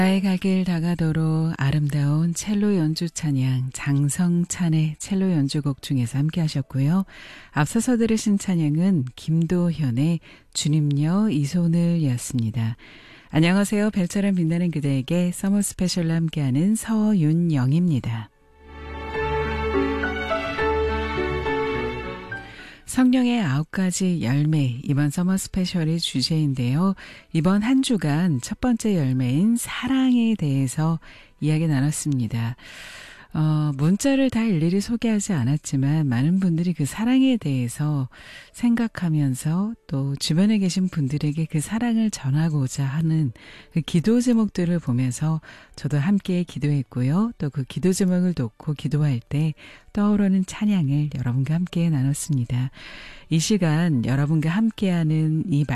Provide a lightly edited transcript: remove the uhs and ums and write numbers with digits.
나의 갈 길 다가도록 아름다운 첼로 연주 찬양 장성찬의 첼로 연주곡 중에서 함께 하셨고요. 앞서서 들으신 찬양은 김도현의 주님여 이 손을이었습니다. 안녕하세요. 별처럼 빛나는 그대에게 서머 스페셜로 함께하는 서윤영입니다. 성령의 9가지 열매, 이번 서머 스페셜의 주제인데요. 이번 한 주간 첫 번째 열매인 사랑에 대해서 이야기 나눴습니다. 문자를 다 일일이 소개하지 않았지만 많은 분들이 그 사랑에 대해서 생각하면서 또 주변에 계신 분들에게 그 사랑을 전하고자 하는 그 기도 제목들을 보면서 저도 함께 기도했고요. 또 그 기도 제목을 놓고 기도할 때 떠오르는 찬양을 여러분과 함께 나눴습니다. 이 시간 여러분과 함께하는 이